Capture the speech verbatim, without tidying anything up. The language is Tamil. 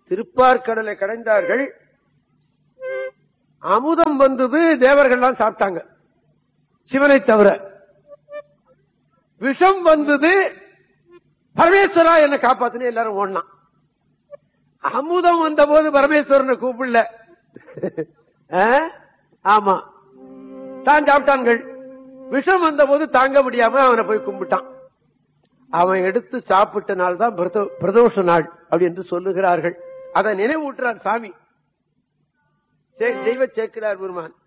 திருப்பார்கடலை கடைந்தார்கள். அமுதம் வந்தது, தேவர்கள்லாம் சாப்பிட்டாங்க சிவனை தவிர. விஷம் வந்தது, பரமேஸ்வரா என்ன காப்பாத்துன்னு எல்லாரும் ஓடலாம். அமுதம் வந்த போது பரமேஸ்வரனை கூப்பிடல. ஆமா, தான் சாப்பிட்டான்கள். விஷம் வந்த போது தாங்க முடியாம அவனை போய் கும்பிட்டான். அவன் எடுத்து சாப்பிட்ட நாள் தான் பிரதோஷ நாள் அப்படி என்று சொல்லுகிறார்கள். அதை நினைவூட்டுறார் சாமி தெய்வ சேக்கிரார் பெருமான்.